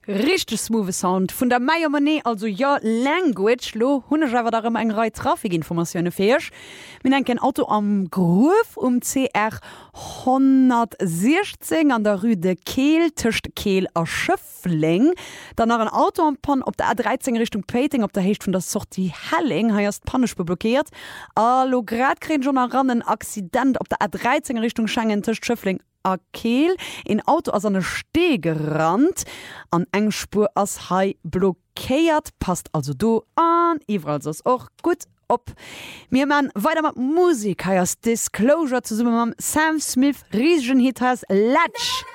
Richtig smooth Sound von der Meier Mané, also ja Language, lo hunnewer darum eng Reihe Trafikinformationune fäsch. Min enken Auto am Grof CR 116 an der Rue de Kehl, Tischcht Kehl a Schöffling. Dann noch ein Auto am Pan op der A13 Richtung Peting, op der Hecht von der Sortie Helling, ha erst panisch blockiert. Allo grad kren schon ran ein Accident op der A13 Richtung Schengen, Tischcht Schöffling. A Kehl in Auto as an Stee gerannt an Engspur as Hai blockéiert passt also do an iwwer als och gut op mir man weiter mat Musik heiers Disclosure zu summe mam Sam Smith Region Hit has Latch.